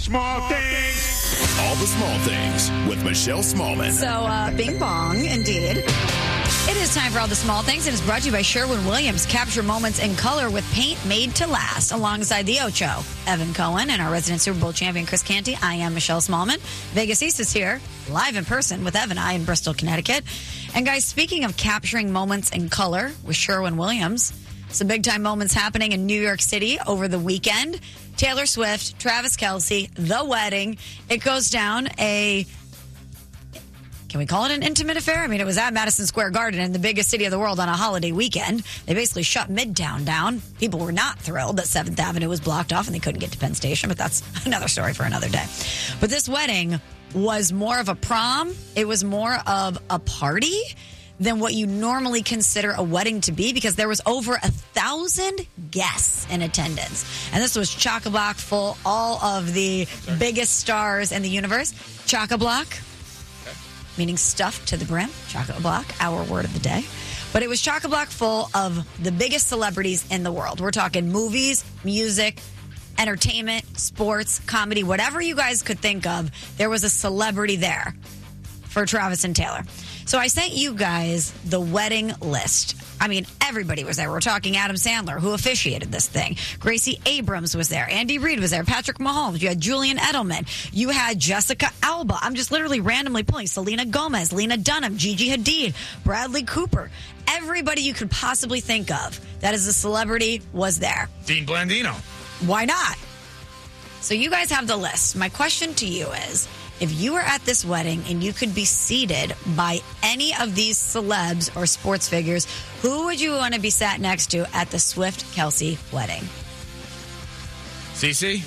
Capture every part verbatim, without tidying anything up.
Small things. All the small things with Michelle Smallman. So, uh, bing bong, indeed. It is time for All the Small Things. It is brought to you by Sherwin-Williams. Capture moments in color with paint made to last. Alongside the Ocho, Evan Cohen, and our resident Super Bowl champion, Chris Canty. I am Michelle Smallman. Vegas East is here, live in person with Evan I in Bristol, Connecticut. And guys, speaking of capturing moments in color with Sherwin-Williams, some big-time moments happening in New York City over the weekend. Taylor Swift, Travis Kelce, the wedding. It goes down a... Can we call it an intimate affair? I mean, it was at Madison Square Garden in the biggest city of the world on a holiday weekend. They basically shut Midtown down. People were not thrilled that seventh Avenue was blocked off and they couldn't get to Penn Station, but that's another story for another day. But this wedding was more of a prom. It was more of a party than what you normally consider a wedding to be, because there was over a thousand guests in attendance. And this was chock-a-block full, all of the Sorry. biggest stars in the universe. Chock-a-block. Meaning stuffed to the brim, chock-a-block, our word of the day. But it was chock-a-block full of the biggest celebrities in the world. We're talking movies, music, entertainment, sports, comedy, whatever you guys could think of. There was a celebrity there for Travis and Taylor. So I sent you guys the wedding list. I mean, everybody was there. We're talking Adam Sandler, who officiated this thing. Gracie Abrams was there. Andy Reid was there. Patrick Mahomes. You had Julian Edelman. You had Jessica Alba. I'm just literally randomly pulling. Selena Gomez, Lena Dunham, Gigi Hadid, Bradley Cooper. Everybody you could possibly think of that is a celebrity was there. Dean Blandino. Why not? So you guys have the list. My question to you is, if you were at this wedding and you could be seated by any of these celebs or sports figures, who would you want to be sat next to at the Swift-Kelce wedding? Cece?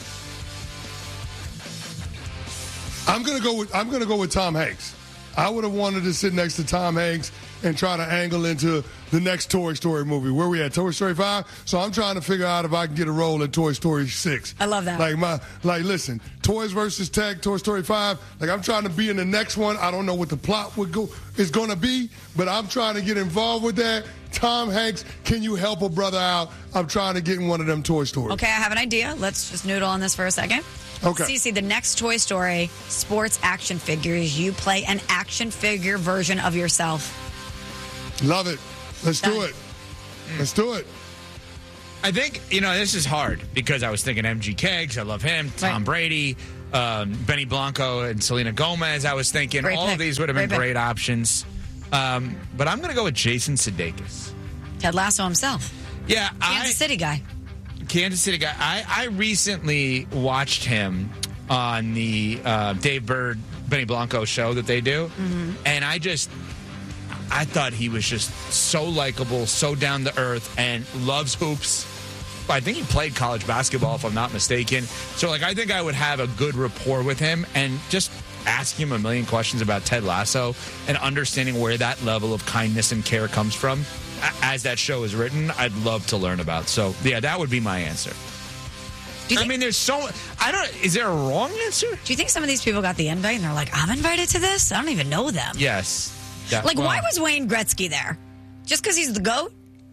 I'm gonna go with I'm gonna go with Tom Hanks. I would have wanted to sit next to Tom Hanks and try to angle into the next Toy Story movie. Where we at? Toy Story five? So I'm trying to figure out if I can get a role in Toy Story six. I love that. Like, my, like, listen, Toys versus Tech, Toy Story five. Like, I'm trying to be in the next one. I don't know what the plot would go is going to be, but I'm trying to get involved with that. Tom Hanks, can you help a brother out? I'm trying to get in one of them Toy Stories. Okay, I have an idea. Let's just noodle on this for a second. Okay. Cece, the next Toy Story sports action figures, you play an action figure version of yourself. Love it. Let's Done. do it. Let's do it. I think, you know, this is hard because I was thinking M G Keggs. I love him. Tom Right. Brady, um, Benny Blanco, and Selena Gomez. I was thinking Great all pick. of these would have been Great pick. great options. Um, but I'm going to go with Jason Sudeikis. Ted Lasso himself. Yeah, Kansas I, City guy. Kansas City guy. I, I recently watched him on the uh, Dave Bird, Benny Blanco show that they do. Mm-hmm. And I just, I thought he was just so likable, so down to earth, and loves hoops. I think he played college basketball, if I'm not mistaken. So, like, I think I would have a good rapport with him and just ask him a million questions about Ted Lasso and understanding where that level of kindness and care comes from. As that show is written, I'd love to learn about. So, yeah, that would be my answer. Do you I think, mean, there's so... I don't... Is there a wrong answer? do you think some of these people got the invite and they're like, I'm invited to this? I don't even know them. Yes. Yeah, Like, well, why was Wayne Gretzky there? Just because he's the GOAT?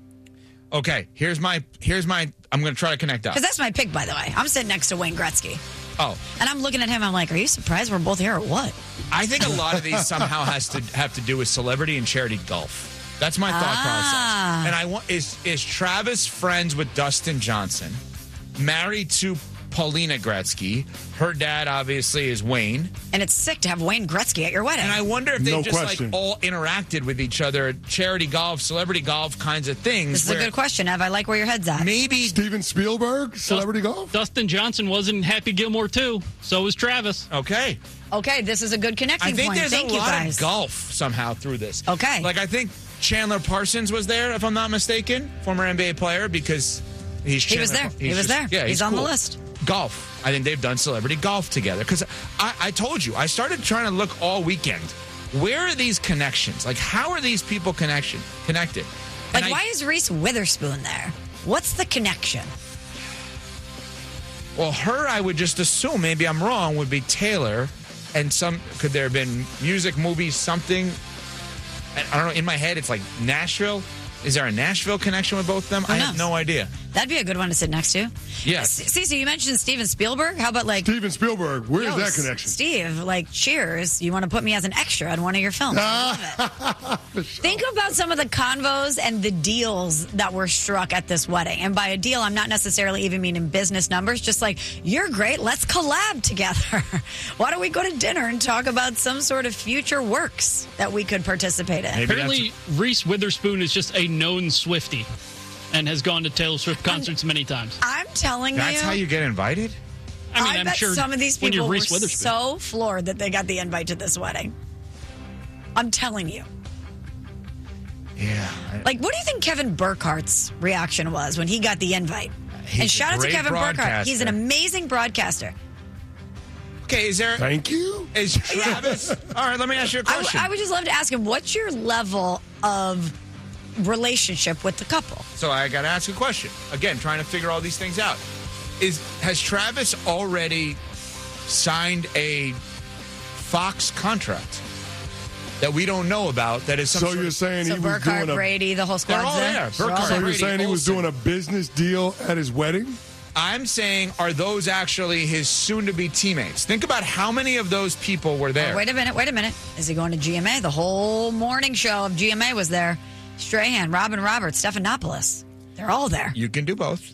Okay, here's my... Here's my... I'm going to try to connect up. Because that's my pick, by the way. I'm sitting next to Wayne Gretzky. Oh. And I'm looking at him. I'm like, are you surprised we're both here or what? I think a lot of these somehow has to have to do with celebrity and charity golf. That's my thought Ah. process. And I want is is Travis friends with Dustin Johnson, married to Paulina Gretzky. Her dad obviously is Wayne. And it's sick to have Wayne Gretzky at your wedding. And I wonder if they No just question. like all interacted with each other, charity golf, celebrity golf kinds of things. this is a where good question, Ev. I like where your head's at. Maybe Steven Spielberg, celebrity golf? Dustin Johnson was in Happy Gilmore too. So was Travis. okay. Okay, this is a good connecting I think point. there's Thank a you, lot guys. of golf somehow through this. Okay. Like, I think Chandler Parsons was there, if I'm not mistaken, former N B A player, because he's He was Chandler- there. he's He was just- there. Yeah, He's on the cool. list. Golf. I think they've done celebrity golf together. Because I, I told you, I started trying to look all weekend. Where are these connections? Like, how are these people connection connected? Like, And I- why is Reese Witherspoon there? What's the connection? Well, her, I would just assume, maybe I'm wrong, would be Taylor. And some, could there have been music, movies, something? I I don't know. In my head, it's like Nashville. Is there a Nashville connection with both of them? Who I have knows? no idea. That'd be a good one to sit next to. Yes. See, so you mentioned Steven Spielberg. How about like Steven Spielberg. Where's yo, that connection? Steve, like, cheers. You want to put me as an extra on one of your films. I love it. Think about some of the convos and the deals that were struck at this wedding. And by a deal, I'm not necessarily even meaning business numbers. Just like, you're great. Let's collab together. Why don't we go to dinner and talk about some sort of future works that we could participate in? Maybe Apparently, Reese Witherspoon is just a known Swiftie and has gone to Taylor Swift concerts many times. I'm telling That's you. how you get invited? I mean, I I'm bet sure some of these when people you're were Reese Witherspoon. so floored that they got the invite to this wedding. I'm telling you. Yeah. I- Like, what do you think Kevin Burkhart's reaction was when he got the invite? He's and a shout out to great Kevin Burkhardt. He's an broadcaster. amazing broadcaster. Okay, is there... Thank you. Is Travis... All right, let me ask you a I, w- question. I would just love to ask him, what's your level of relationship with the couple? So I got to ask a question. Again, trying to figure all these things out. Is Has Travis already signed a Fox contract that we don't know about that is some So sort you're of... saying So he was Burkhardt, doing a Brady, the whole squad's They're all there. They're all Burkhardt, So there. you're Brady, saying he was Olsen. doing a business deal at his wedding? I'm saying, are those actually his soon-to-be teammates? Think about how many of those people were there. Oh, wait a minute, wait a minute. Is he going to G M A? The whole morning show of G M A was there. Strahan, Robin Roberts, Stephanopoulos. They're all there. You can do both.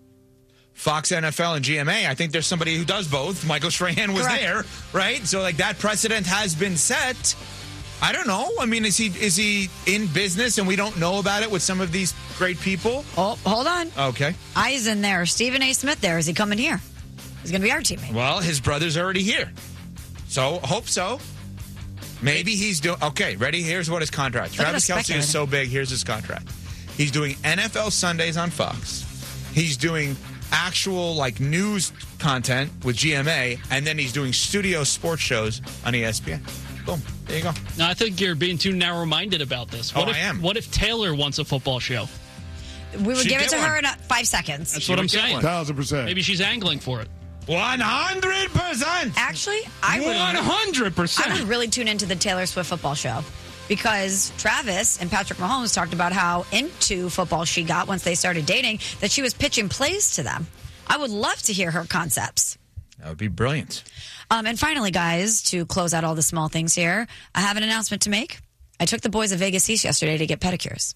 Fox N F L and G M A, I think there's somebody who does both. Michael Strahan was Correct. there, right? So, like, that precedent has been set. I don't know. I mean, is he is he in business and we don't know about it with some of these great people? Oh, hold on. Okay. Eisen there. Stephen A. Smith there. Is he coming here? He's going to be our teammate. Well, his brother's already here. So, hope so. Maybe he's doing... Okay, ready? Here's what his contract. Look at Travis us Kelce is so big. Here's his contract. He's doing N F L Sundays on Fox. He's doing actual, like, news content with G M A. And then he's doing studio sports shows on E S P N. Boom. There you go. No, I think you're being too narrow-minded about this. What Oh, if, I am. What if Taylor wants a football show? We would She'd give it get to her one. in uh, five seconds. That's She what I'm would get saying. one. Thousand percent. Maybe she's angling for it. one hundred percent. Actually, I would, one hundred percent. I would really tune into the Taylor Swift football show because Travis and Patrick Mahomes talked about how into football she got once they started dating, that she was pitching plays to them. I would love to hear her concepts. That would be brilliant. Um, and finally, guys, to close out all the small things here, I have an announcement to make. I took the boys of Vegas East yesterday to get pedicures.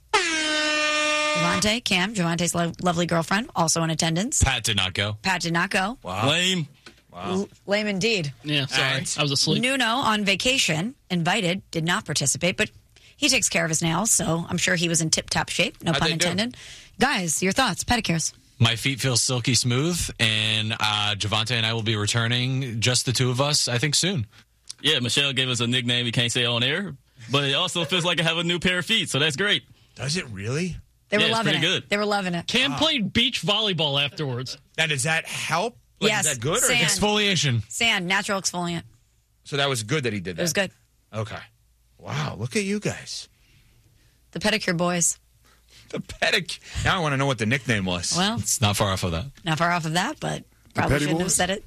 Javante, Cam, Javante's lo- lovely girlfriend, also in attendance. Pat did not go. Pat did not go. Lame. L- lame indeed. Yeah, sorry. And- I was asleep. Nuno on vacation, invited, did not participate, but he takes care of his nails, so I'm sure he was in tip-top shape. No How'd pun they do? intended. Guys, your thoughts, pedicures. My feet feel silky smooth, and uh, Javante and I will be returning, just the two of us, I think soon. Yeah, Michelle gave us a nickname we can't say on air, but it also feels like I have a new pair of feet, so that's great. Does it really? They were Yeah, it's loving it. pretty good. They were loving it. Cam played beach volleyball afterwards. Now, does that help? Like, Yes, Is that good? Or sand. Exfoliation. Sand, natural exfoliant. So that was good that he did that. It was good. Okay. Wow, look at you guys. The pedicure boys. The pedic. Now I want to know what the nickname was. Well, It's not far off of that. not far off of that, but probably petty shouldn't have boys? said it.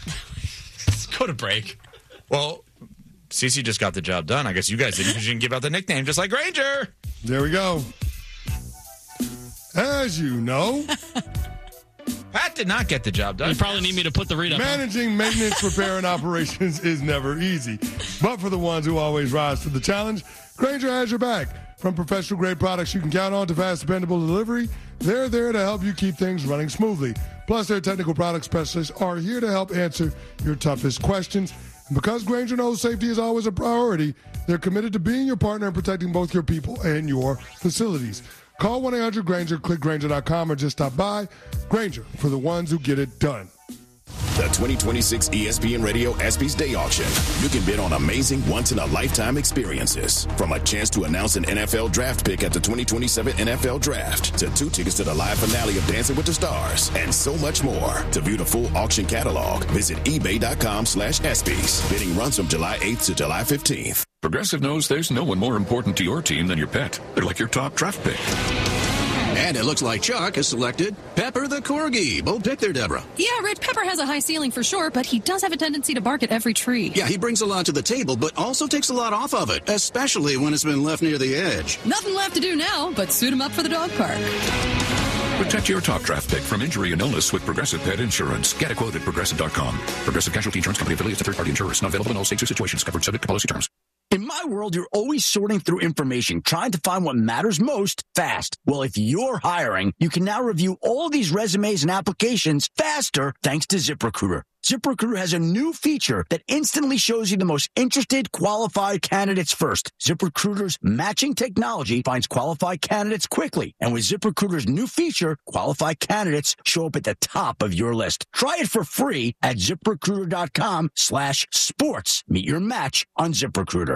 Let's go to break. Well, Cece just got the job done. I guess you guys didn't because you didn't give out the nickname, just like Granger. There we go. As you know, Pat did not get the job done. You probably need me to put the read up. huh? managing maintenance, repair, and operations is never easy. But for the ones who always rise to the challenge, Grainger has your back. From professional-grade products you can count on to fast, dependable delivery, they're there to help you keep things running smoothly. Plus, their technical product specialists are here to help answer your toughest questions. And because Grainger knows safety is always a priority, they're committed to being your partner and protecting both your people and your facilities. Call one eight hundred Grainger, click Grainger dot com, or just stop by. Grainger, for the ones who get it done. The twenty twenty-six E S P N Radio ESPYs Day Auction. You can bid on amazing once-in-a-lifetime experiences. From a chance to announce an N F L draft pick at the twenty twenty-seven N F L Draft, to two tickets to the live finale of Dancing with the Stars, and so much more. To view the full auction catalog, visit ebay.com slash ESPYs. Bidding runs from July eighth to July fifteenth. Progressive knows there's no one more important to your team than your pet. They're like your top draft pick. And it looks like Chuck has selected Pepper the Corgi. Bold pick there, Deborah. Yeah, Rich, Pepper has a high ceiling for sure, but he does have a tendency to bark at every tree. Yeah, he brings a lot to the table, but also takes a lot off of it, especially when it's been left near the edge. Nothing left to do now but suit him up for the dog park. Protect your top draft pick from injury and illness with Progressive Pet Insurance. Get a quote at progressive dot com. Progressive Casualty Insurance Company affiliates and third-party insurers. Not available in all states or situations. Covered subject to policy terms. In my world, you're always sorting through information, trying to find what matters most fast. Well, if you're hiring, you can now review all these resumes and applications faster thanks to ZipRecruiter. ZipRecruiter has a new feature that instantly shows you the most interested, qualified candidates first. ZipRecruiter's matching technology finds qualified candidates quickly. And with ZipRecruiter's new feature, qualified candidates show up at the top of your list. Try it for free at ZipRecruiter.com slash sports. Meet your match on ZipRecruiter.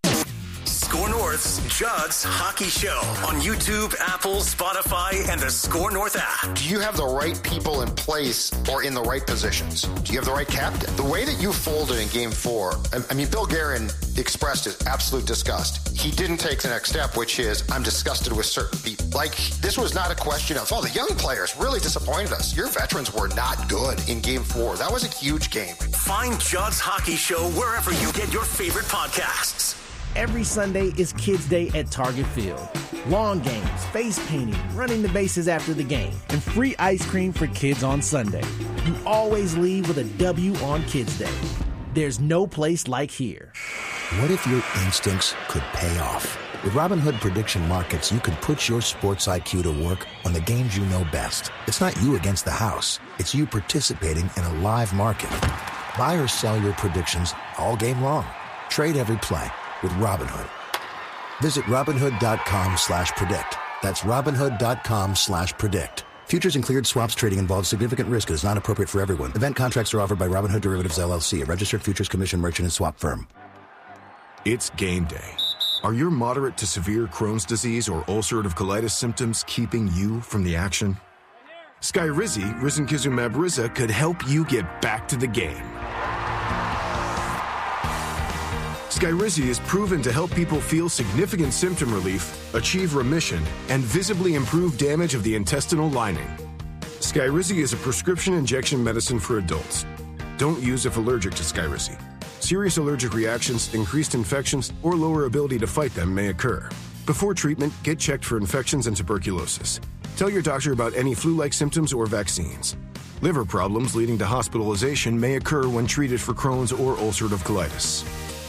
Score North's Judd's Hockey Show on YouTube, Apple, Spotify, and the Score North app. Do you have the right people in place or in the right positions? Do you have the right captain? The way that you folded in game four, I mean, Bill Guerin expressed his absolute disgust. He didn't take the next step, which is, I'm disgusted with certain people. Like, this was not a question of, oh, the young players really disappointed us. Your veterans were not good in game four. That was a huge game. Find Judd's Hockey Show wherever you get your favorite podcasts. Every Sunday is Kids Day at Target Field. Lawn games, face painting, running the bases after the game, and free ice cream for kids on Sunday. You always leave with a W on Kids Day. There's no place like here. What if your instincts could pay off? With Robinhood Prediction Markets, you could put your sports I Q to work on the games you know best. It's not you against the house. It's you participating in a live market. Buy or sell your predictions all game long. Trade every play with Robinhood. Visit Robinhood.com slash predict. That's Robinhood.com slash predict. Futures and cleared swaps trading involves significant risk and is not appropriate for everyone. Event contracts are offered by Robinhood Derivatives L L C, a registered futures commission merchant and swap firm. It's game day. Are your moderate to severe Crohn's disease or ulcerative colitis symptoms keeping you from the action? Skyrizi, Risankizumab Riza, could help you get back to the game. Skyrizi is proven to help people feel significant symptom relief, achieve remission, and visibly improve damage of the intestinal lining. Skyrizi is a prescription injection medicine for adults. Don't use if allergic to Skyrizi. Serious allergic reactions, increased infections, or lower ability to fight them may occur. Before treatment, get checked for infections and tuberculosis. Tell your doctor about any flu-like symptoms or vaccines. Liver problems leading to hospitalization may occur when treated for Crohn's or ulcerative colitis.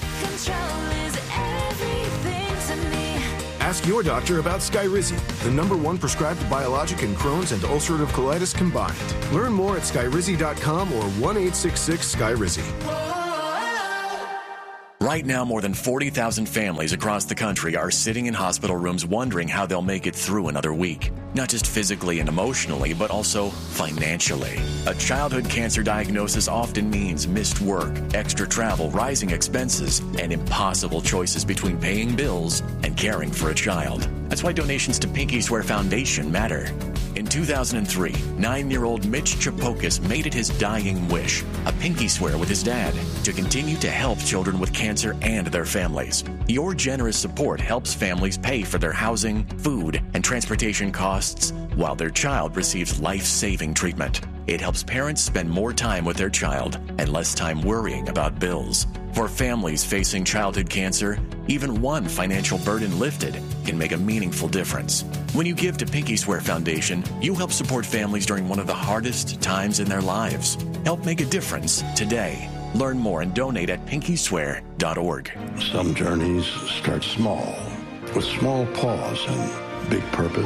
Ask your doctor about Skyrizi, the number one prescribed biologic in Crohn's and ulcerative colitis combined. Learn more at Skyrizi dot com or one eight six six Skyrizi. Right now, more than forty thousand families across the country are sitting in hospital rooms wondering how they'll make it through another week. Not just physically and emotionally, but also financially. A childhood cancer diagnosis often means missed work, extra travel, rising expenses, and impossible choices between paying bills and caring for a child. That's why donations to Pinky Swear Foundation matter. In two thousand three, nine-year-old Mitch Chapokis made it his dying wish, a pinky swear with his dad, to continue to help children with cancer and their families. Your generous support helps families pay for their housing, food, and transportation costs while their child receives life-saving treatment. It helps parents spend more time with their child and less time worrying about bills. For families facing childhood cancer, even one financial burden lifted can make a meaningful difference. When you give to Pinky Swear Foundation, you help support families during one of the hardest times in their lives. Help make a difference today. Learn more and donate at pinky swear dot org. Some journeys start small, with small pause and big purpose.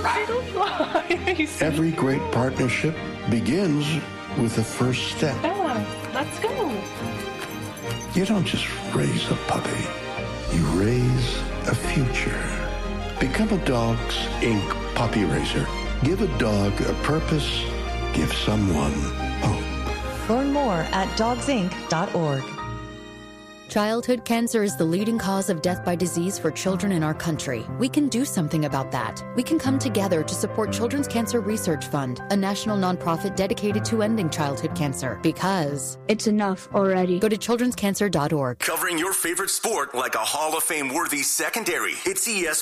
Every great partnership begins with the first step. Yeah, let's go. You don't just raise a puppy. You raise a future. Become a Dogs Incorporated puppy raiser. Give a dog a purpose. Give someone hope. Learn more at dogs inc dot org. Childhood cancer is the leading cause of death by disease for children in our country. We can do something about that. We can come together to support Children's Cancer Research Fund, a national nonprofit dedicated to ending childhood cancer. Because it's enough already. Go to children's cancer dot org. Covering your favorite sport like a Hall of Fame worthy secondary. It's E S